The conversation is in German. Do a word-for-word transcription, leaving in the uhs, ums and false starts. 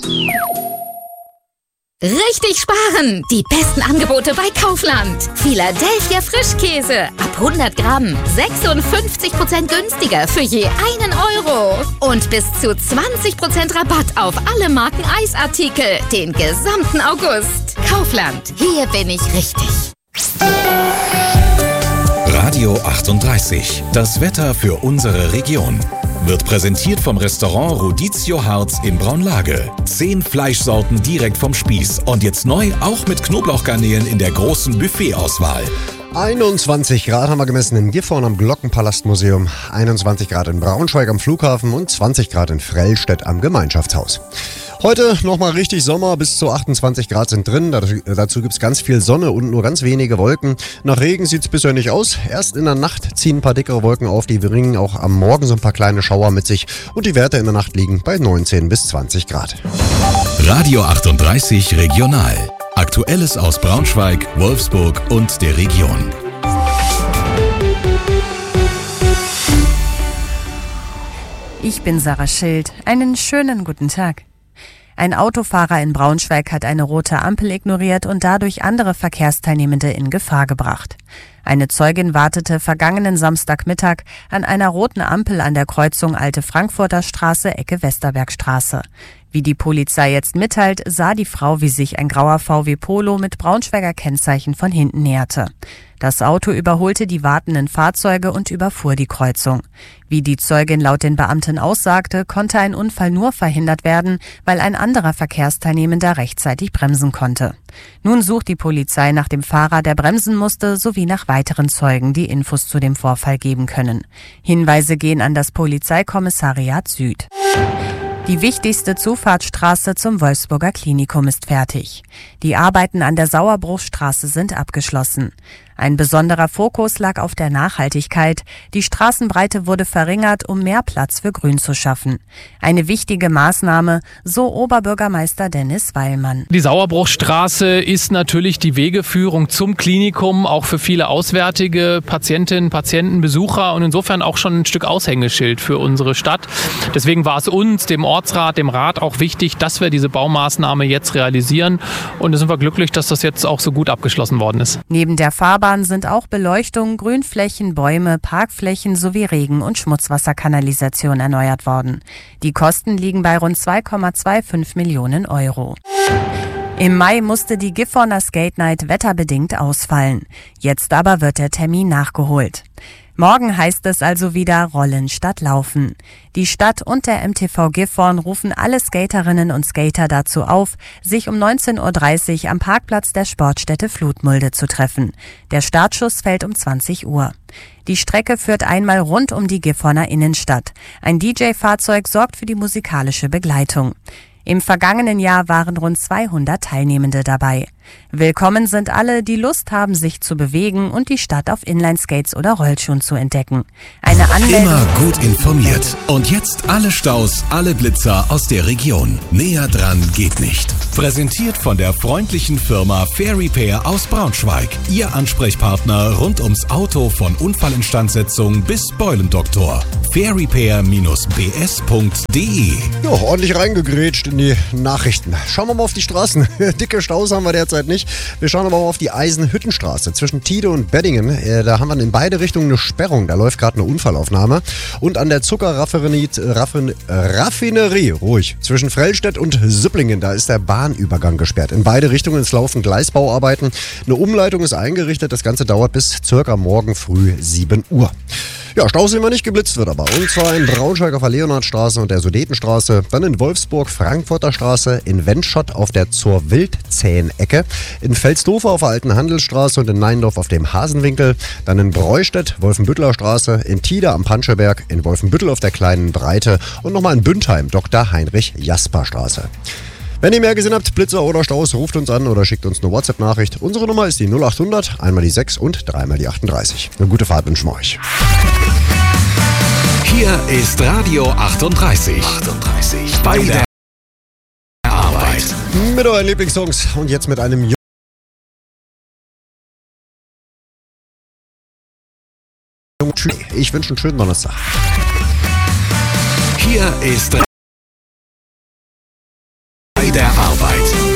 Richtig sparen! Die besten Angebote bei Kaufland. Philadelphia Frischkäse. Ab hundert Gramm. sechsundfünfzig Prozent günstiger für je einen Euro. Und bis zu zwanzig Prozent Rabatt auf alle Marken Eisartikel. Den gesamten August. Kaufland. Hier bin ich richtig. Radio achtunddreißig. Das Wetter für unsere Region. Wird präsentiert vom Restaurant Rodizio Harz in Braunlage. Zehn Fleischsorten direkt vom Spieß. Und jetzt neu auch mit Knoblauchgarnelen in der großen Buffetauswahl. einundzwanzig Grad haben wir gemessen in Gifhorn am Glockenpalastmuseum, einundzwanzig Grad in Braunschweig am Flughafen und zwanzig Grad in Frellstedt am Gemeinschaftshaus. Heute nochmal richtig Sommer, bis zu achtundzwanzig Grad sind drin. Dazu gibt es ganz viel Sonne und nur ganz wenige Wolken. Nach Regen sieht es bisher nicht aus. Erst in der Nacht ziehen ein paar dickere Wolken auf, die bringen auch am Morgen so ein paar kleine Schauer mit sich. Und die Werte in der Nacht liegen bei neunzehn bis zwanzig Grad. Radio achtunddreißig Regional. Aktuelles aus Braunschweig, Wolfsburg und der Region. Ich bin Sarah Schild. Einen schönen guten Tag. Ein Autofahrer in Braunschweig hat eine rote Ampel ignoriert und dadurch andere Verkehrsteilnehmende in Gefahr gebracht. Eine Zeugin wartete vergangenen Samstagmittag an einer roten Ampel an der Kreuzung Alte Frankfurter Straße, Ecke Westerbergstraße. Wie die Polizei jetzt mitteilt, sah die Frau, wie sich ein grauer V W Polo mit Braunschweiger Kennzeichen von hinten näherte. Das Auto überholte die wartenden Fahrzeuge und überfuhr die Kreuzung. Wie die Zeugin laut den Beamten aussagte, konnte ein Unfall nur verhindert werden, weil ein anderer Verkehrsteilnehmender rechtzeitig bremsen konnte. Nun sucht die Polizei nach dem Fahrer, der bremsen musste, sowie nach weiteren Zeugen, die Infos zu dem Vorfall geben können. Hinweise gehen an das Polizeikommissariat Süd. Die wichtigste Zufahrtsstraße zum Wolfsburger Klinikum ist fertig. Die Arbeiten an der Sauerbruchstraße sind abgeschlossen. Ein besonderer Fokus lag auf der Nachhaltigkeit. Die Straßenbreite wurde verringert, um mehr Platz für Grün zu schaffen. Eine wichtige Maßnahme, so Oberbürgermeister Dennis Weilmann. Die Sauerbruchstraße ist natürlich die Wegeführung zum Klinikum, auch für viele auswärtige Patientinnen, Patienten, Besucher und insofern auch schon ein Stück Aushängeschild für unsere Stadt. Deswegen war es uns, dem Ortsrat, dem Rat auch wichtig, dass wir diese Baumaßnahme jetzt realisieren. Und da sind wir glücklich, dass das jetzt auch so gut abgeschlossen worden ist. Neben der Fahrbahn sind auch Beleuchtung, Grünflächen, Bäume, Parkflächen sowie Regen- und Schmutzwasserkanalisation erneuert worden. Die Kosten liegen bei rund zwei Komma fünfundzwanzig Millionen Euro. Im Mai musste die Gifhorner Skate Night wetterbedingt ausfallen. Jetzt aber wird der Termin nachgeholt. Morgen heißt es also wieder Rollen statt Laufen. Die Stadt und der M T V Gifhorn rufen alle Skaterinnen und Skater dazu auf, sich um neunzehn Uhr dreißig am Parkplatz der Sportstätte Flutmulde zu treffen. Der Startschuss fällt um zwanzig Uhr. Die Strecke führt einmal rund um die Gifhorner Innenstadt. Ein D J-Fahrzeug sorgt für die musikalische Begleitung. Im vergangenen Jahr waren rund zweihundert Teilnehmende dabei. Willkommen sind alle, die Lust haben, sich zu bewegen und die Stadt auf Inlineskates oder Rollschuhen zu entdecken. Eine Anmeldung. Immer gut informiert. Und jetzt alle Staus, alle Blitzer aus der Region. Näher dran geht nicht. Präsentiert von der freundlichen Firma Fair Repair aus Braunschweig. Ihr Ansprechpartner rund ums Auto von Unfallinstandsetzung bis Beulendoktor. fair repair Bindestrich b s Punkt d e. Ja, ordentlich reingegrätscht in die Nachrichten. Schauen wir mal auf die Straßen. Dicke Staus haben wir derzeit nicht. Wir schauen aber mal auf die Eisenhüttenstraße zwischen Tide und Beddingen. Äh, da haben wir in beide Richtungen eine Sperrung. Da läuft gerade eine Unfallaufnahme. Und an der Zuckerraffinerie, Raffin, Raffinerie, ruhig, zwischen Frellstedt und Süpplingen, da ist der Bahnübergang gesperrt. In beide Richtungen es laufen Gleisbauarbeiten. Eine Umleitung ist eingerichtet. Das Ganze dauert bis circa morgen früh sieben Uhr. Ja, Stau sehen wir nicht, geblitzt wird aber. Und zwar in Braunschweig auf der Leonhardstraße und der Sudetenstraße, dann in Wolfsburg, Frankfurter Straße, in Wendschott auf der zur Wildzähnecke, in Felsdorfer auf der Alten Handelsstraße und in Neindorf auf dem Hasenwinkel, dann in Breustedt, Wolfenbütteler Straße, in Tide am Panscheberg, in Wolfenbüttel auf der Kleinen Breite und nochmal in Bündheim, Doktor Heinrich Jasper Straße. Wenn ihr mehr gesehen habt, Blitzer oder Staus, ruft uns an oder schickt uns eine WhatsApp-Nachricht. Unsere Nummer ist die null acht hundert, einmal die sechs und dreimal die achtunddreißig. Eine gute Fahrt wünschen wir euch. Hier ist Radio achtunddreißig. achtunddreißig. Bei der Arbeit. Mit euren Lieblingssongs und jetzt mit einem Ich wünsche einen schönen Donnerstag. Hier ist der Arbeit.